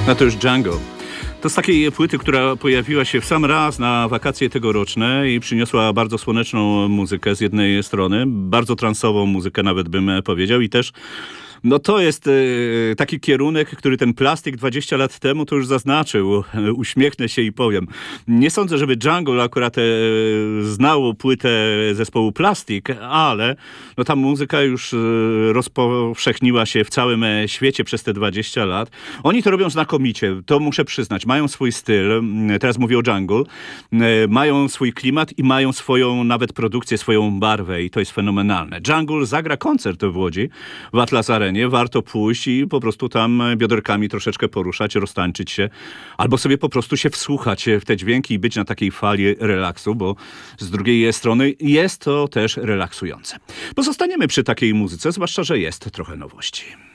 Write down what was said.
No to już Jungle. To z takiej płyty, która pojawiła się w sam raz na wakacje tegoroczne i przyniosła bardzo słoneczną muzykę z jednej strony, bardzo transową muzykę nawet bym powiedział i też no to jest taki kierunek, który ten Plastik 20 lat temu to już zaznaczył. Uśmiechnę się i powiem. Nie sądzę, żeby Jungle akurat znał płytę zespołu Plastik, ale no ta muzyka już rozpowszechniła się w całym świecie przez te 20 lat. Oni to robią znakomicie, to muszę przyznać. Mają swój styl, teraz mówię o Jungle, mają swój klimat i mają swoją nawet produkcję, swoją barwę i to jest fenomenalne. Jungle zagra koncert w Łodzi, w Atlas Arenie. Warto pójść i po prostu tam bioderkami troszeczkę poruszać, roztańczyć się, albo sobie po prostu się wsłuchać w te dźwięki i być na takiej fali relaksu, bo z drugiej strony jest to też relaksujące. Pozostaniemy przy takiej muzyce, zwłaszcza, że jest trochę nowości.